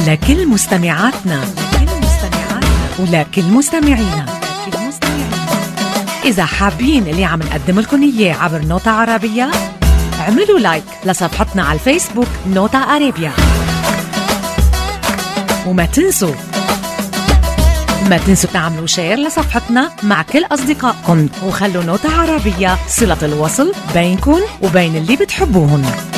لكل مستمعاتنا ولكل مستمعينا. إذا حابين اللي عم نقدم لكم إياه عبر نوتة عربية، اعملوا لايك لصفحتنا على الفيسبوك نوتة عربية، وما تنسوا تعملوا شير لصفحتنا مع كل أصدقائكم، وخلوا نوتة عربية صلة الوصل بينكم وبين اللي بتحبوهن.